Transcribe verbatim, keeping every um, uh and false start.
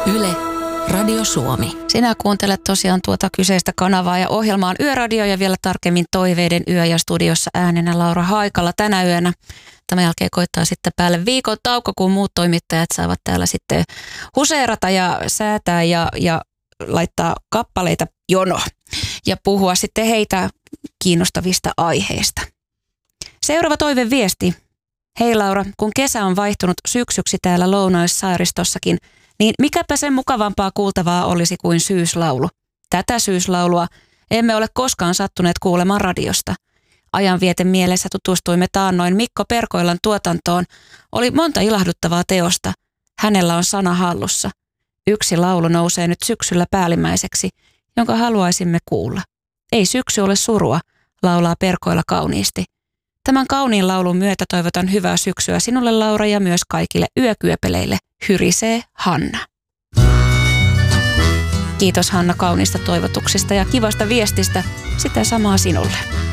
Yle, Radio Suomi. Sinä kuuntelet tosiaan tuota kyseistä kanavaa ja ohjelmaan Yöradio ja vielä tarkemmin Toiveiden yö ja studiossa äänenä Laura Haikala tänä yönä. Tämän jälkeen koittaa sitten päälle viikon tauko, kun muut toimittajat saavat täällä sitten huseerata ja säätää ja, ja laittaa kappaleita jono ja puhua sitten heitä kiinnostavista aiheista. Seuraava toiveviesti. Hei Laura, kun kesä on vaihtunut syksyksi täällä Lounais-saaristossakin, niin mikäpä sen mukavampaa kuultavaa olisi kuin syyslaulu. Tätä syyslaulua emme ole koskaan sattuneet kuulemaan radiosta. Ajanvieten mielessä tutustuimme taannoin Mikko Perkoilan tuotantoon. Oli monta ilahduttavaa teosta. Hänellä on sana hallussa. Yksi laulu nousee nyt syksyllä päällimmäiseksi, jonka haluaisimme kuulla. Ei syksy ole surua, laulaa Perkoila kauniisti. Tämän kauniin laulun myötä toivotan hyvää syksyä sinulle Laura ja myös kaikille yökyöpeleille. Hyrisee Hanna. Kiitos Hanna kaunista toivotuksista ja kivasta viestistä. Sitä samaa sinulle.